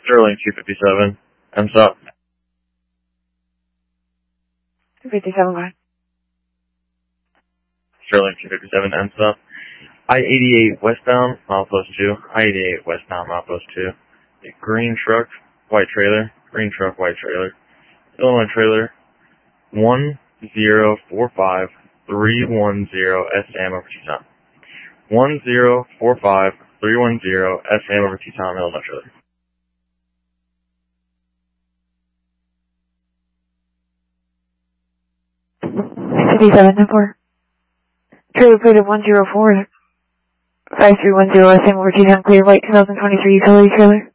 Sterling 257. MSOP. 257, go ahead. Sterling 257, MSOP. I-88 westbound, milepost 2. I-88 westbound, milepost 2. A green truck, white trailer. Green truck, white trailer. Illinois trailer 1045310 SM over Teton. 1045310 SM over Teton, Illinois trailer. $57.4. Trailer plate of 1045310 SM over Teton, clear white 2023 utility trailer.